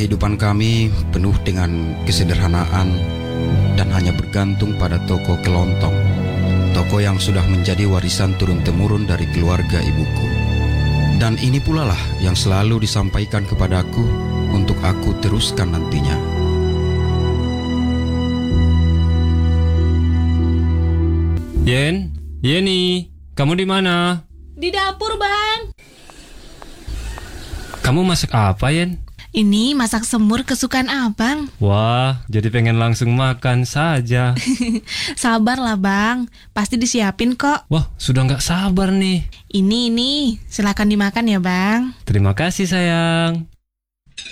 Kehidupan kami penuh dengan kesederhanaan dan hanya bergantung pada toko kelontong, toko yang sudah menjadi warisan turun-temurun dari keluarga ibuku. Dan ini pula lah yang selalu disampaikan kepadaku untuk aku teruskan nantinya. Yeni, kamu di mana? Di dapur, Bang. Kamu masak apa, Yen? Ini masak semur kesukaan abang. Wah, jadi pengen langsung makan saja. Sabarlah, Bang. Pasti disiapin kok. Wah, sudah nggak sabar nih. Ini. Silakan dimakan ya, Bang. Terima kasih, sayang.